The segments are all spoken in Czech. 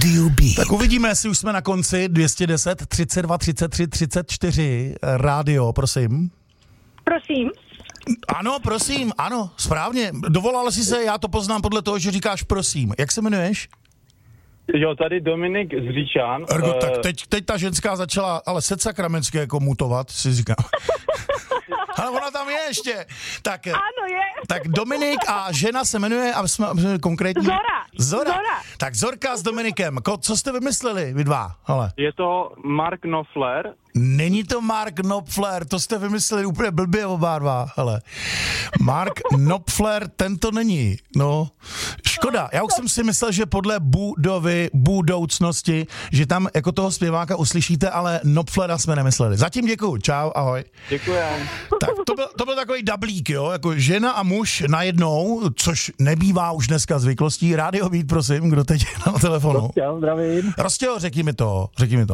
Rádiu B. Tak uvidíme, jestli už jsme na konci. 210 32 33 34. Rádio, prosím. Prosím. Ano, prosím, ano, správně. Dovolala jsi se, já to poznám podle toho, že říkáš prosím. Jak se jmenuješ? Jo, tady Dominik z Říčan. Tak teď ta ženská začala, ale se sakramentsky jako mutovat, si říkám. Ale ona tam je ještě. Tak, Ano, je. tak Dominik a žena se jmenuje, a jsme konkrétní... Zora. Tak Zorka s Dominikem. Co jste vymysleli, vy dva? Hele. Je to Mark Knopfler. Není to Mark Knopfler, to jste vymysleli úplně blbě oba dva, hele. Mark Knopfler, ten to není, no. Škoda, já už jsem si myslel, že podle budoucnosti, že tam jako toho zpěváka uslyšíte, ale Knopflera jsme nemysleli. Zatím děkuju, čau, ahoj. Děkujem. Tak to byl takový dablík, jo, jako žena a muž najednou, což nebývá už dneska zvyklostí. Rádio Beat, prosím, kdo teď je na telefonu? Rostěl, zdravím. Rostěl, řekni mi to.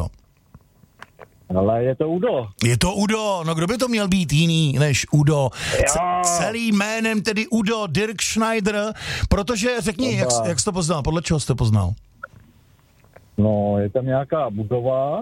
Ale je to Udo. Je to Udo, no kdo by to měl být jiný než Udo? Celým jménem tedy Udo Dirk Schneider, protože řekni, jak jsi to poznal, podle čeho jsi to poznal? No, je tam nějaká budova.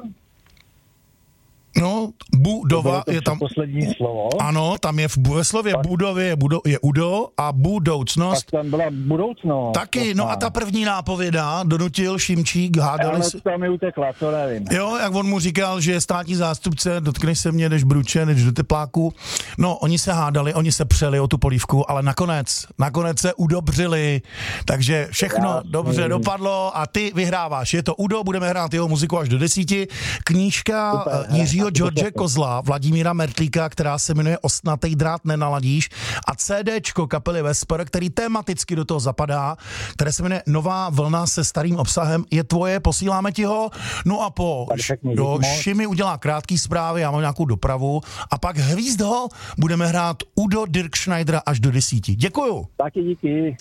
No, budova je tam... poslední slovo. Ano, tam je ve slově budově je Udo a budoucnost. Tak tam byla budoucnost. Taky, no a ta první nápověda donutil Šimčík, hádali se... tam mi utekla, to nevím. Jo, jak on mu říkal, že je státní zástupce, dotkneš se mě, než bruče, než do tepláku. No, oni se hádali, oni se přeli o tu polívku, ale nakonec se udobřili, takže všechno dobře dopadlo a ty vyhráváš. Je to Udo, budeme hrát jeho muziku až do 10. Knížka Jiřího George Kozla, Vladimíra Mertlíka, která se jmenuje Ostnatej drát nenaladíš, a CDčko kapely Vesper, který tematicky do toho zapadá, které se jmenuje Nová vlna se starým obsahem, je tvoje, posíláme ti ho, no a Šimi udělá krátký zprávy, já mám nějakou dopravu a pak hvízd ho budeme hrát Udo Dirk Schneider až do 10. Děkuju. Taky díky.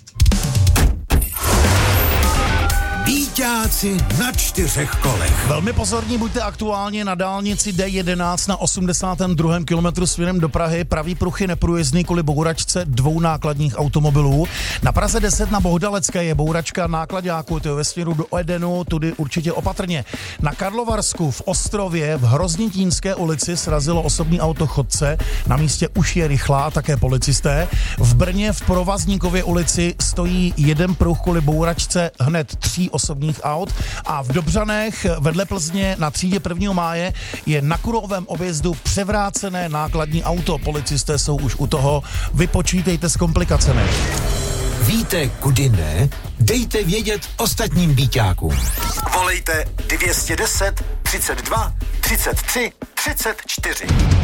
Bíťáci na 4 kolech. Velmi pozorní buďte aktuálně na dálnici D11 na 82. kilometru směrem do Prahy. Pravý pruh je neprůjezdný kvůli bouračce 2 nákladních automobilů. Na Praze 10 na Bohdalecké je bouračka náklaďáků, to je ve směru do Edenu, tudy určitě opatrně. Na Karlovarsku v Ostrově v Hroznitínské ulici srazilo osobní auto chodce, na místě už je rychlá, také policisté. V Brně v Provazníkově ulici stojí jeden pruh kvůli bouračce hned 3 osobních aut a v Dobřanech vedle Plzně na třídě 1. máje je na Kurovém objezdu převrácené nákladní auto. Policisté jsou už u toho, vypočítejte s komplikacemi. Víte, kudy ne? Dejte vědět ostatním bíťákům. Volejte 210 32 33 34.